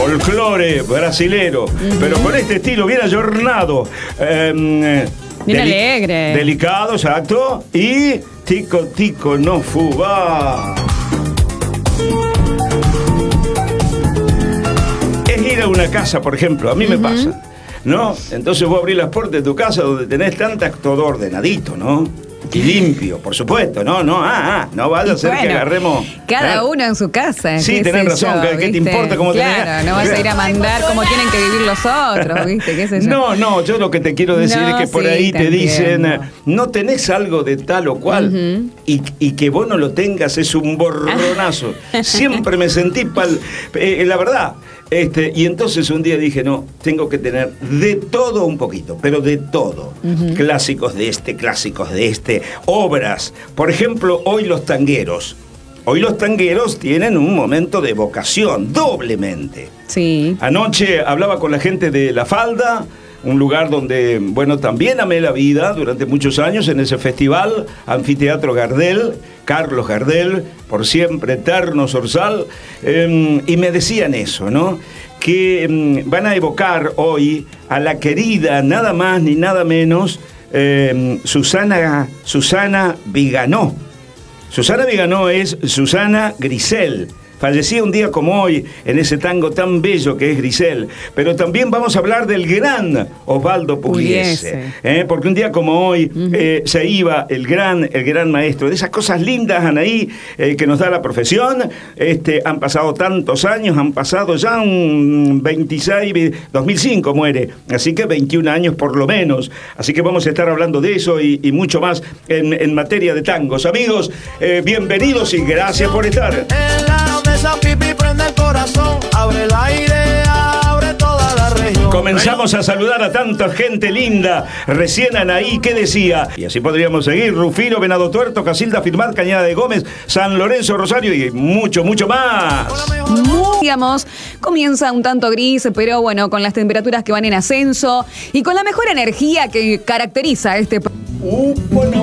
folclore brasilero, pero con este estilo bien ayornado. Bien alegre. Delicado, exacto. Y tico, tico, no fubá. Es ir a una casa, por ejemplo, a mí me pasa, ¿no? Entonces vos abrís las puertas de tu casa donde tenés todo ordenadito, ¿no? Y limpio, por supuesto, no vaya a ser que agarremos. Cada uno en su casa. Sí, tenés razón, ¿qué te importa cómo tenés? Claro, no vas a ir a mandar cómo tienen que vivir los otros, ¿viste? ¿Qué sé yo? No, yo lo que te quiero decir es que por ahí te dicen, no tenés algo de tal o cual, y que vos no lo tengas es un borronazo. Siempre me sentí la verdad. Y entonces un día dije, no, tengo que tener de todo un poquito, pero de todo. Clásicos de este, obras. Por ejemplo, hoy los tangueros tienen un momento de vocación, doblemente. Sí. Anoche hablaba con la gente de La Falda, un lugar donde, bueno, también amé la vida durante muchos años en ese festival, Anfiteatro Gardel, Carlos Gardel, por siempre eterno zorzal, y me decían eso, ¿no? Que van a evocar hoy a la querida, nada más ni nada menos, Susana Viganó. Susana Viganó es Susana Grisel. Fallecía un día como hoy en ese tango tan bello que es Grisel. Pero también vamos a hablar del gran Osvaldo Pugliese. Porque un día como hoy se iba el gran maestro. De esas cosas lindas, Anaí, que nos da la profesión. Han pasado tantos años, han pasado ya un 2005 muere. Así que 21 años por lo menos. Así que vamos a estar hablando de eso y mucho más en materia de tangos. Amigos, bienvenidos y gracias por estar. Esa pipi prende el corazón, abre el aire, abre toda la región. Comenzamos a saludar a tanta gente linda. Recién Anaí, ¿qué decía? Y así podríamos seguir. Rufino, Venado Tuerto, Casilda, Firmat, Cañada de Gómez, San Lorenzo, Rosario y mucho más. Digamos, comienza un tanto gris, pero bueno, con las temperaturas que van en ascenso y con la mejor energía que caracteriza este... Bueno.